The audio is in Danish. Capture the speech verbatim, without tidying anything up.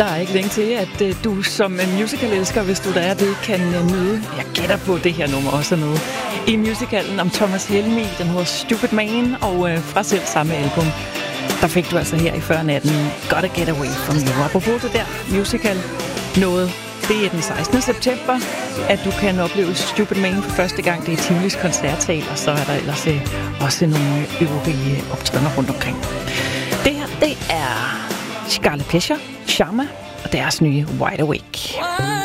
Der er ikke længe til, at uh, du som musical-elsker, hvis du der er det, kan uh, nyde. Jeg gætter på det her nummer også noget. I musicalen om Thomas Helmig, den hedder Stupid Man, og uh, fra selv samme album, der fik du altså her i før natten Gotta Get Away From You. Apropos det der musical noget, det er den sekstende september, at du kan opleve Stupid Man for første gang. Det er Tivolis koncertsal, og så er der ellers uh, også nogle øvrige optrædener rundt omkring. Det her, det er Scarlet Pleasure, Sharma og deres nye Wide Awake.